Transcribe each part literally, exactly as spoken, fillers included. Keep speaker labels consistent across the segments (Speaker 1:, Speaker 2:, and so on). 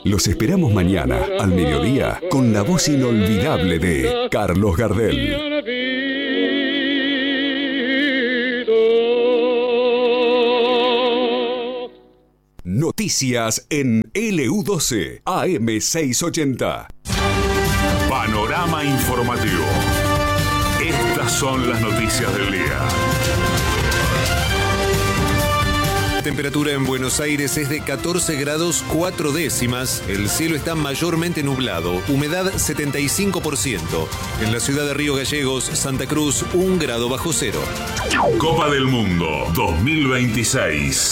Speaker 1: Los esperamos mañana, al mediodía, con la voz inolvidable de Carlos Gardel. Noticias en L U doce, A M seiscientos ochenta.
Speaker 2: Panorama informativo. Estas son las noticias del día.
Speaker 3: La temperatura en Buenos Aires es de catorce grados cuatro décimas. El cielo está mayormente nublado. Humedad setenta y cinco por ciento. En la ciudad de Río Gallegos, Santa Cruz, un grado bajo cero.
Speaker 2: Copa del Mundo dos mil veintiséis.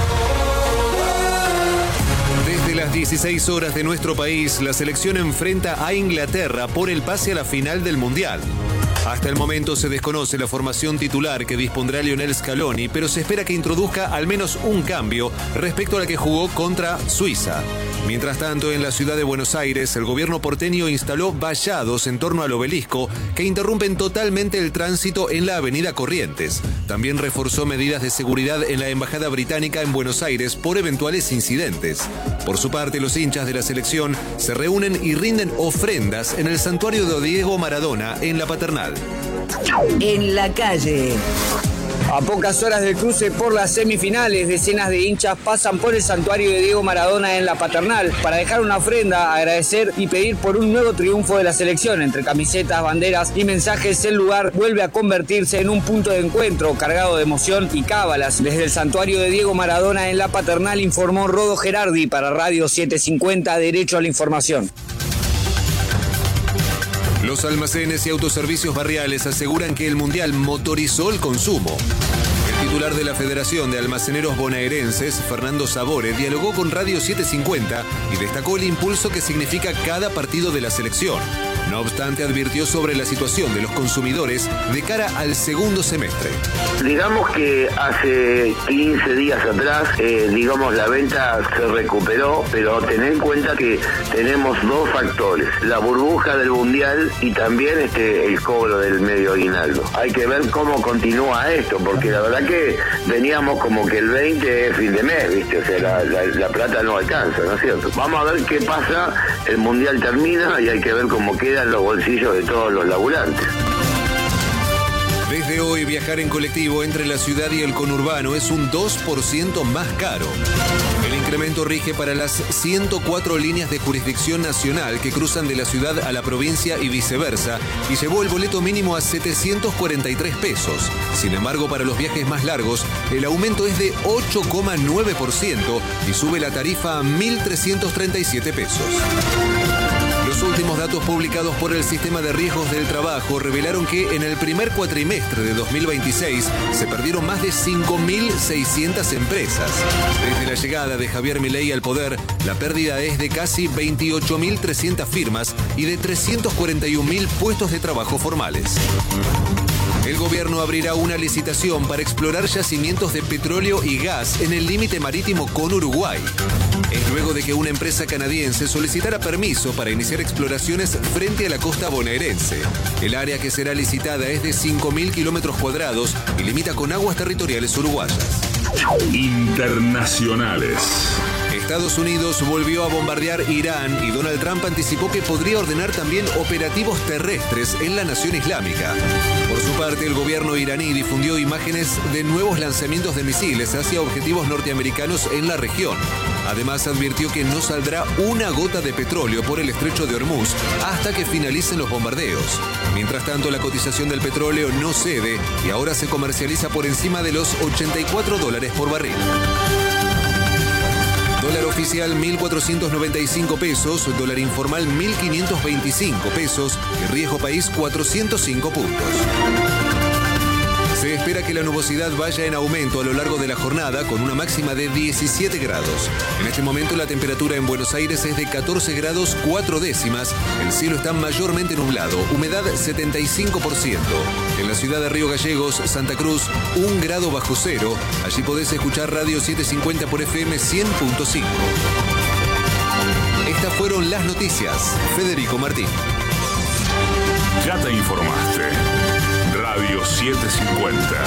Speaker 3: Desde las dieciséis horas de nuestro país, la selección enfrenta a Inglaterra por el pase a la final del Mundial. Hasta el momento se desconoce la formación titular que dispondrá Lionel Scaloni, pero se espera que introduzca al menos un cambio respecto a la que jugó contra Suiza. Mientras tanto, en la ciudad de Buenos Aires, el gobierno porteño instaló vallados en torno al obelisco que interrumpen totalmente el tránsito en la avenida Corrientes. También reforzó medidas de seguridad en la embajada británica en Buenos Aires por eventuales incidentes. Por su parte, los hinchas de la selección se reúnen y rinden ofrendas en el santuario de Diego Maradona en La Paternal.
Speaker 4: En la calle. A pocas horas del cruce por las semifinales, decenas de hinchas pasan por el santuario de Diego Maradona en La Paternal para dejar una ofrenda, agradecer y pedir por un nuevo triunfo de la selección. Entre camisetas, banderas y mensajes, el lugar vuelve a convertirse en un punto de encuentro cargado de emoción y cábalas. Desde el santuario de Diego Maradona en La Paternal informó Rodo Gerardi para Radio setecientos cincuenta, Derecho a la Información.
Speaker 3: Los almacenes y autoservicios barriales aseguran que el Mundial motorizó el consumo. El titular de la Federación de Almaceneros Bonaerenses, Fernando Sabore, dialogó con Radio setecientos cincuenta y destacó el impulso que significa cada partido de la selección. No obstante, advirtió sobre la situación de los consumidores de cara al segundo semestre.
Speaker 5: Digamos que hace quince días atrás, eh, digamos, la venta se recuperó, pero tened en cuenta que tenemos dos factores: la burbuja del Mundial y también este el cobro del medio aguinaldo. Hay que ver cómo continúa esto, porque la verdad que veníamos como que el veinte es fin de mes, ¿viste? O sea, la, la, la plata no alcanza, ¿no es cierto? Vamos a ver qué pasa, el Mundial termina y hay que ver cómo queda en los bolsillos de todos los laburantes.
Speaker 3: Desde hoy, viajar en colectivo entre la ciudad y el conurbano es un dos por ciento más caro. El incremento rige para las ciento cuatro líneas de jurisdicción nacional que cruzan de la ciudad a la provincia y viceversa, y llevó el boleto mínimo a setecientos cuarenta y tres pesos. Sin embargo, para los viajes más largos, el aumento es de ocho coma nueve por ciento y sube la tarifa a mil trescientos treinta y siete pesos. Los últimos datos publicados por el Sistema de Riesgos del Trabajo revelaron que en el primer cuatrimestre de dos mil veintiséis se perdieron más de cinco mil seiscientas empresas. Desde la llegada de Javier Milei al poder, la pérdida es de casi veintiocho mil trescientas firmas y de trescientos cuarenta y un mil puestos de trabajo formales. El gobierno abrirá una licitación para explorar yacimientos de petróleo y gas en el límite marítimo con Uruguay. Es luego de que una empresa canadiense solicitara permiso para iniciar exploraciones frente a la costa bonaerense. El área que será licitada es de cinco mil kilómetros cuadrados y limita con aguas territoriales uruguayas.
Speaker 2: Internacionales.
Speaker 3: Estados Unidos volvió a bombardear Irán y Donald Trump anticipó que podría ordenar también operativos terrestres en la nación islámica. Por su parte, el gobierno iraní difundió imágenes de nuevos lanzamientos de misiles hacia objetivos norteamericanos en la región. Además, advirtió que no saldrá una gota de petróleo por el estrecho de Hormuz hasta que finalicen los bombardeos. Mientras tanto, la cotización del petróleo no cede y ahora se comercializa por encima de los ochenta y cuatro dólares por barril. Dólar oficial mil cuatrocientos noventa y cinco pesos, dólar informal mil quinientos veinticinco pesos y riesgo país cuatrocientos cinco puntos. Se espera que la nubosidad vaya en aumento a lo largo de la jornada con una máxima de diecisiete grados. En este momento la temperatura en Buenos Aires es de catorce grados cuatro décimas. El cielo está mayormente nublado, humedad setenta y cinco por ciento. En la ciudad de Río Gallegos, Santa Cruz, un grado bajo cero. Allí podés escuchar Radio setecientos cincuenta por F M cien punto cinco. Estas fueron las noticias. Federico Martín.
Speaker 2: Ya te informaste. Radio setecientos cincuenta.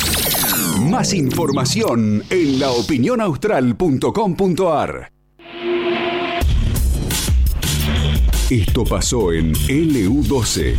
Speaker 1: Más información en la opinión austral punto com punto a r. Esto pasó en L U doce.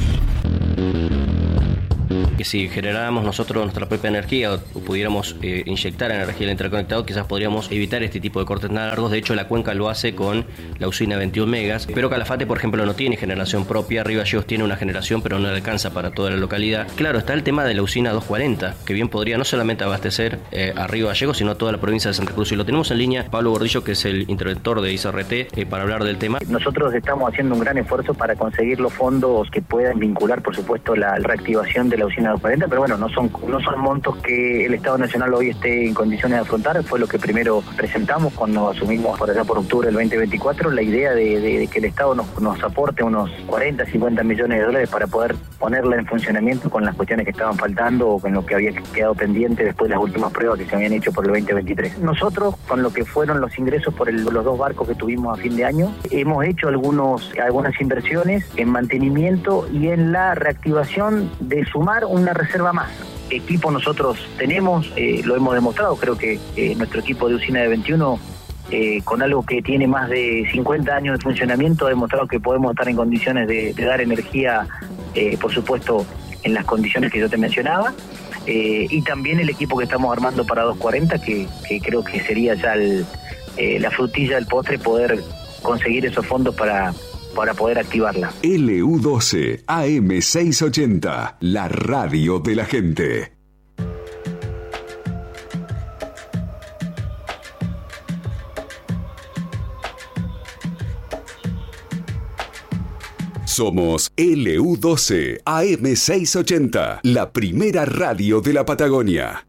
Speaker 6: Que si generáramos nosotros nuestra propia energía o pudiéramos eh, inyectar energía al interconectado, quizás podríamos evitar este tipo de cortes tan largos. De hecho, la cuenca lo hace con la usina veintiún megas, pero Calafate, por ejemplo, no tiene generación propia. Río Gallegos tiene una generación, pero no le alcanza para toda la localidad. Claro, está el tema de la usina doscientos cuarenta, que bien podría no solamente abastecer eh, a Río Gallegos, sino a toda la provincia de Santa Cruz. Y lo tenemos en línea Pablo Gordillo, que es el interventor de I C R T, eh, para hablar del tema.
Speaker 7: Nosotros estamos haciendo un gran esfuerzo para conseguir los fondos que puedan vincular, por supuesto, la reactivación de la usina doscientos cuarenta, pero bueno, no son no son montos que el Estado Nacional hoy esté en condiciones de afrontar. Fue lo que primero presentamos cuando asumimos por allá por octubre del veinte veinticuatro, la idea de, de, de que el Estado nos, nos aporte unos cuarenta, cincuenta millones de dólares para poder ponerla en funcionamiento con las cuestiones que estaban faltando o con lo que había quedado pendiente después de las últimas pruebas que se habían hecho por el veinte veintitrés. Nosotros, con lo que fueron los ingresos por el, los dos barcos que tuvimos a fin de año, hemos hecho algunos algunas inversiones en mantenimiento y en la reactivación de sumar una reserva más. Equipo nosotros tenemos, eh, lo hemos demostrado, creo que eh, nuestro equipo de usina de veintiuno, eh, con algo que tiene más de cincuenta años de funcionamiento, ha demostrado que podemos estar en condiciones de, de dar energía, eh, por supuesto, en las condiciones que yo te mencionaba, eh, y también el equipo que estamos armando para doscientos cuarenta, que, que creo que sería ya el, eh, la frutilla del postre, poder conseguir esos fondos para... para poder activarla.
Speaker 1: L U doce A M seiscientos ochenta, la radio de la gente. Somos L U doce A M seiscientos ochenta, la primera radio de la Patagonia.